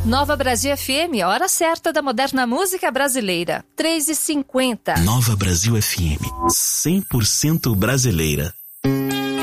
Nova Brasil FM, a hora certa da moderna música brasileira. 3h50. Nova Brasil FM, 100% brasileira.